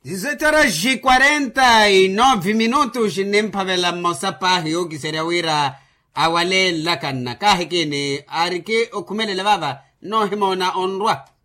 19:49 minutos nempavela mosapa hiyo kiseria wira awale lakanna kahekene arike okumelele baba no himona onrwa